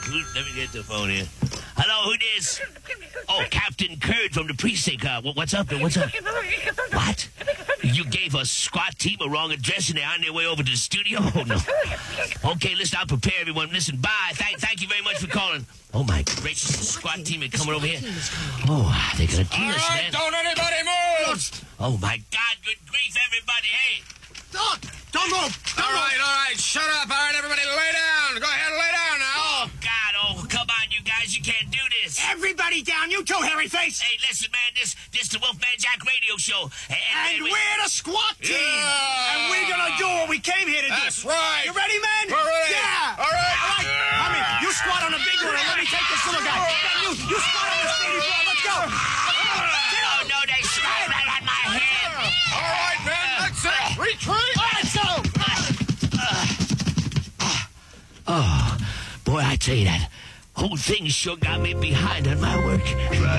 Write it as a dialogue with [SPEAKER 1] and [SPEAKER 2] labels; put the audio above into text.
[SPEAKER 1] Let me get the phone here. Hello, who this? Oh, Captain Curd from the precinct. What's up? What's up? What? You gave a SWAT team a wrong address and they're on their way over to the studio? Oh, no. Okay, listen, I'll prepare everyone. Listen, bye. Thank you very much for calling. Oh, my gracious, the SWAT team is coming over here. Oh, they're going to kill us, man.
[SPEAKER 2] Don't anybody move!
[SPEAKER 1] Oh, my God, good grief, everybody. Hey.
[SPEAKER 2] Don't move! All right, shut up. All right, everybody, lay down. Go ahead, lay down now.
[SPEAKER 1] Oh, God, come on, you guys, you can't do this.
[SPEAKER 3] Everybody down, you too, hairy face.
[SPEAKER 1] Hey, listen, man, this the Wolfman Jack radio show.
[SPEAKER 3] And we're the SWAT team.
[SPEAKER 2] Yeah.
[SPEAKER 3] And we're going to do what we came here to do.
[SPEAKER 2] That's right.
[SPEAKER 3] You ready, man?
[SPEAKER 2] We're ready.
[SPEAKER 3] Yeah.
[SPEAKER 2] All right.
[SPEAKER 3] Come here. You squat on the big one and let me take this little guy. Then you squat on the steady ball. Let's go.
[SPEAKER 1] Oh, no, they squat right on my head.
[SPEAKER 2] All right, man, that's it. Retreat.
[SPEAKER 3] All right, so.
[SPEAKER 1] Oh, boy, I tell you that whole thing sure got me behind on my work.